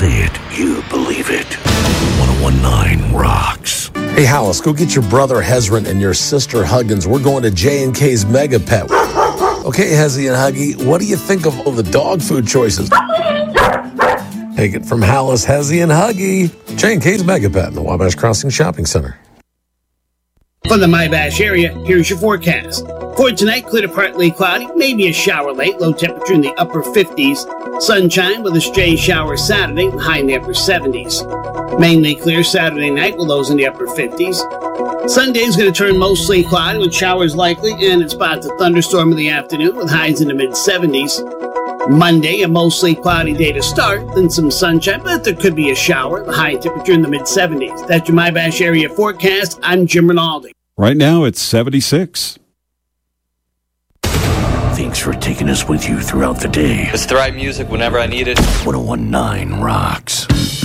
say it, you believe it. 1019 rocks. Hey, Hollis, go get your brother Hezron and your sister Huggins. We're going to J&K's Mega Pet. Okay, Hezzy and Huggy, what do you think of all the dog food choices? Take it from Hollis, Hezzy, and Huggy. J&K's Mega Pet in the Wabash Crossing Shopping Center. For the Wabash area, here's your forecast. For tonight, clear to partly cloudy, maybe a shower late, low temperature in the upper 50s. Sunshine with a stray shower Saturday, high in the upper 70s. Mainly clear Saturday night with lows in the upper 50s. Sunday is going to turn mostly cloudy with showers likely, and it's about to thunderstorm in the afternoon with highs in the mid-70s. Monday, a mostly cloudy day to start, then some sunshine, but there could be a shower, the high temperature in the mid-70s. That's your Wabash area forecast. I'm Jim Rinaldi. Right now, it's 76. Thanks for taking us with you throughout the day. It's the right music whenever I need it. 1019 rocks.